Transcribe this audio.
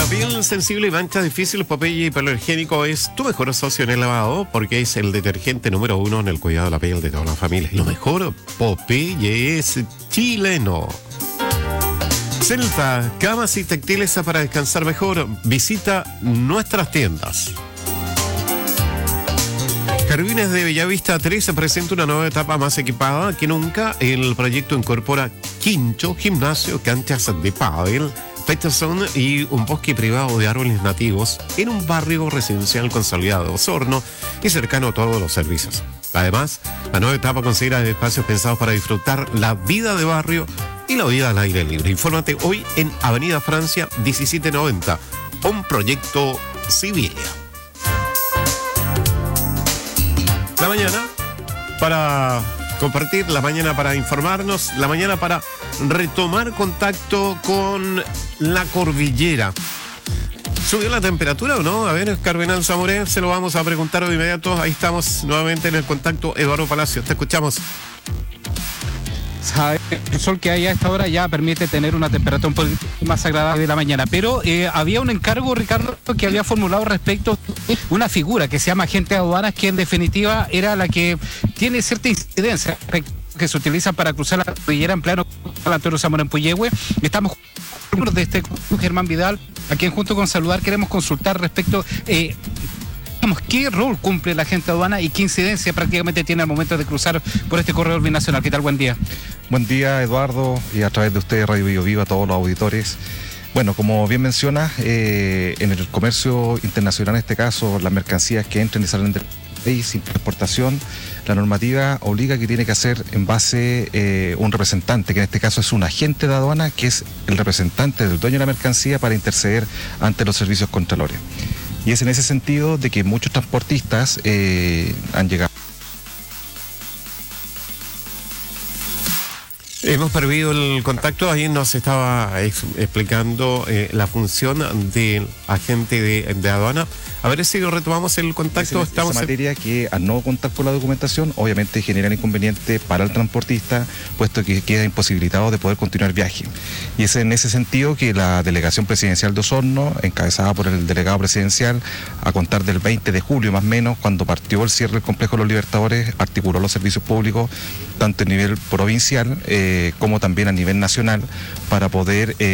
Para piel sensible y manchas difíciles, Popeye Hipoalergénico es tu mejor socio en el lavado porque es el detergente número 1 en el cuidado de la piel de toda la familia. Y lo mejor, Popeye es chileno. Celta, camas y textiles para descansar mejor. Visita nuestras tiendas. Jardines de Bellavista 3 se presenta una nueva etapa más equipada que nunca. El proyecto incorpora quincho, gimnasio, canchas de pádel, Peterson y un bosque privado de árboles nativos en un barrio residencial consolidado de Osorno y cercano a todos los servicios. Además, la nueva etapa considera espacios pensados para disfrutar la vida de barrio y la vida al aire libre. Infórmate hoy en Avenida Francia 1790, un proyecto Civilia. La mañana para compartir, la mañana para informarnos, la mañana para retomar contacto con la cordillera. ¿Subió la temperatura o no? A ver, Cardenal Zamoré, se lo vamos a preguntar de inmediato. Ahí estamos nuevamente en el contacto. Eduardo Palacio, te escuchamos. El sol que hay a esta hora ya permite tener una temperatura un poquito más agradable de la mañana, pero había un encargo, Ricardo, que había formulado respecto a una figura que se llama agente de aduanas, que en definitiva era la que tiene cierta incidencia que se utiliza para cruzar la cordillera en plano Antonio Zamora en Puyehue. Estamos de este Germán Vidal, a quien junto con saludar queremos consultar respecto ¿qué rol cumple la agente de aduana y qué incidencia prácticamente tiene al momento de cruzar por este corredor binacional? ¿Qué tal? Buen día. Buen día, Eduardo, y a través de usted, Radio Bio Viva, a todos los auditores. Bueno, como bien menciona, en el comercio internacional, en este caso, las mercancías que entran y salen del país sin exportación, la normativa obliga que tiene que hacer en base un representante, que en este caso es un agente de aduana, que es el representante del dueño de la mercancía para interceder ante los servicios contralores. Y es en ese sentido de que muchos transportistas han llegado. Hemos perdido el contacto, ahí nos estaba explicando la función del agente de aduana. A ver si retomamos el contacto. Estamos en materia que al no contar con la documentación, obviamente genera inconveniente para el transportista, puesto que queda imposibilitado de poder continuar el viaje. Y es en ese sentido que la delegación presidencial de Osorno, encabezada por el delegado presidencial, a contar del 20 de julio más o menos, cuando partió el cierre del complejo de los Libertadores, articuló los servicios públicos, tanto a nivel provincial como también a nivel nacional, para poder